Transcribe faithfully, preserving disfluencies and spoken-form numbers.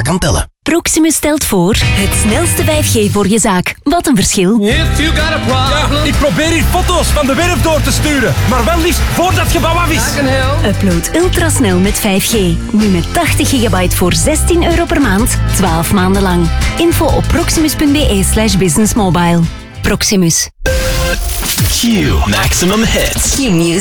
extra kan tellen. Proximus stelt voor het snelste vijf G voor je zaak. Wat een verschil. If you got a problem, ja, ik probeer hier foto's van de werf door te sturen, maar wel liefst voordat het gebouw af is. I can help. Upload ultrasnel met vijf G. Nu met tachtig gigabyte voor zestien euro per maand, twaalf maanden lang. Info op proximus.be slash businessmobile. Proximus. Q Maximum Hits. Q Music.